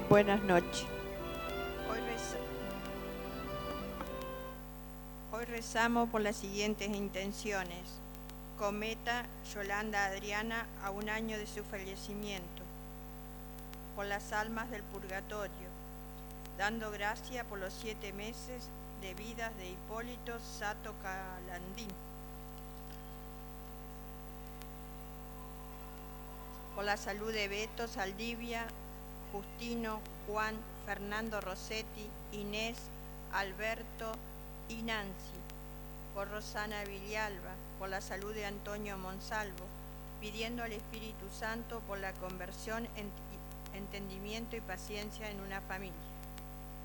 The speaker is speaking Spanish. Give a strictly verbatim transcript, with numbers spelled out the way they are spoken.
Buenas noches. Hoy, reza... Hoy rezamos por las siguientes intenciones. Cometa Yolanda Adriana a un año de su fallecimiento. Por las almas del purgatorio, dando gracia por los siete meses de vidas de Hipólito Sato Calandín. Por la salud de Beto Saldivia, Justino, Juan, Fernando Rossetti, Inés, Alberto y Nancy. Por Rosana Villalba, por la salud de Antonio Monsalvo, pidiendo al Espíritu Santo por la conversión, entendimiento y paciencia en una familia.